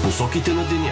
посоките на деня.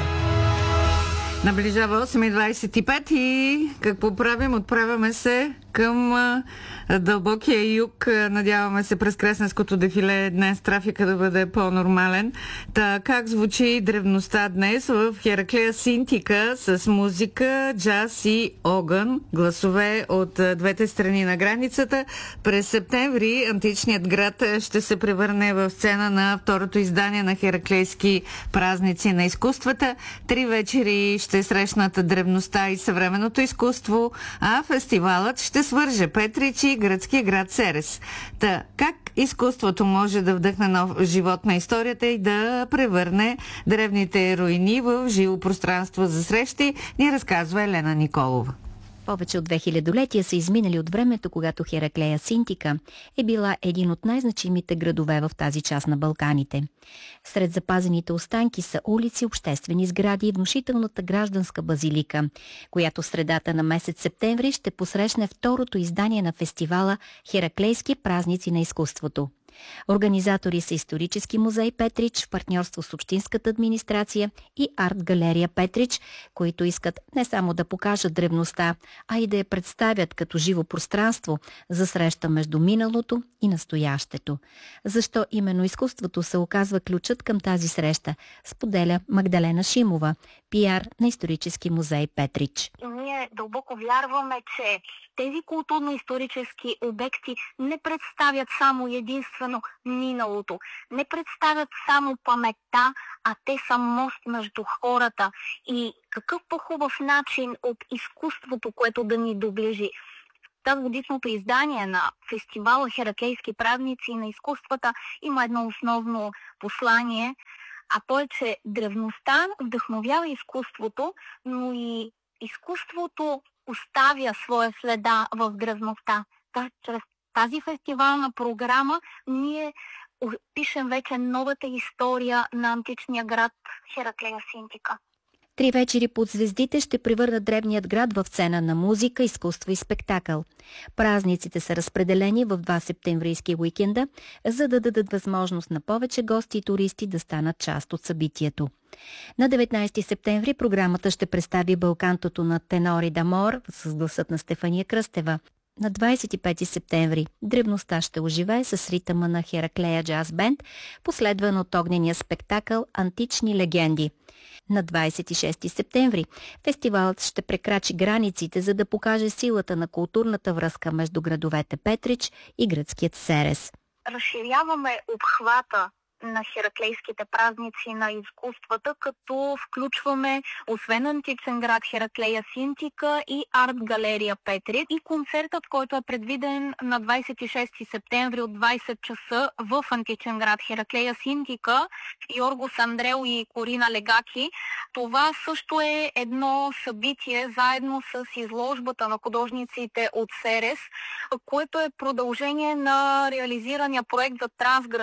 Наближава 8:25 и какво правим? Отправяме се към дълбокия юг. Надяваме се през Кресненското дефиле днес трафика да бъде по-нормален. Та как звучи древността днес в Хераклея Синтика с музика, джаз и огън, гласове от двете страни на границата. През септември античният град ще се превърне в сцена на второто издание на Хераклейски празници на изкуствата. 3 вечери ще срещнат древността и съвременното изкуство, а фестивалът ще свърже Петрич и гръцкия град Серес. Та, как изкуството може да вдъхне нов живот на историята и да превърне древните руини в живо пространство за срещи, ни разказва Елена Николова. Повече от 2000-летия са изминали от времето, когато Хераклея Синтика е била един от най-значимите градове в тази част на Балканите. Сред запазените останки са улици, обществени сгради и внушителната гражданска базилика, която в средата на месец септември ще посрещне второто издание на фестивала Хераклейски празници на изкуството. Организатори са Исторически музей Петрич в партньорство с Общинската администрация и Арт-галерия Петрич, които искат не само да покажат древността, а и да я представят като живо пространство за среща между миналото и настоящето. Защо именно изкуството се оказва ключът към тази среща, споделя Магдалена Шимова, пиар на Исторически музей Петрич. Ние дълбоко вярваме, че тези културно-исторически обекти не представят само единствено миналото, не представят само паметта, а те са мост между хората. И какъв по-хубав начин от изкуството, което да ни доближи. Тази годишното издание на фестивала Хераклейски празници на изкуствата има едно основно послание, а то е, че древността вдъхновява изкуството, но и изкуството оставя своя следа в древността. Чрез тази фестивална програма ние пишем вече новата история на античния град Хераклея Синтика. 3 вечери под звездите ще превърнат древният град в сцена на музика, изкуство и спектакъл. Празниците са разпределени в 2 септемврийски уикенда, за да дадат възможност на повече гости и туристи да станат част от събитието. На 19 септември програмата ще представи Балкантото на Тенори Дамор с гласът на Стефания Кръстева. На 25 септември древността ще оживее с ритъма на Хераклея джаз бенд, последван от огнения спектакъл Антични легенди. На 26 септември фестивалът ще прекрачи границите, за да покаже силата на културната връзка между градовете Петрич и гръцкият Серес. Разширяваме обхвата на хераклейските празници на изкуствата, като включваме освен античен град Хераклея Синтика и арт-галерия Петрич и концертът, който е предвиден на 26 септември от 20 часа в античен град Хераклея Синтика, Йоргос Андрео и Корина Легаки. Това също е едно събитие заедно с изложбата на художниците от Серес, което е продължение на реализирания проект за трансгранична